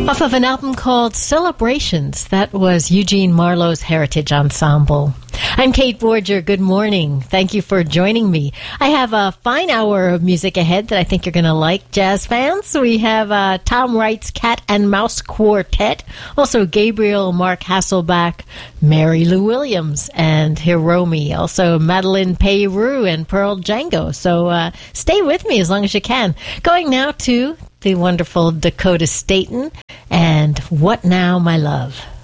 Off of an album called Celebrations, that was Eugene Marlow's Heritage Ensemble. I'm Kate Borger. Good morning. Thank you for joining me. I have a fine hour of music ahead that I think you're going to like, jazz fans. We have Tom Wright's Cat and Mouse Quartet, also Gabriel Mark Hasselbach, Mary Lou Williams, and Hiromi, also Madeline Peyroux and Pearl Django. So stay with me as long as you can. Going now to the wonderful Dakota Staton and What Now, My Love.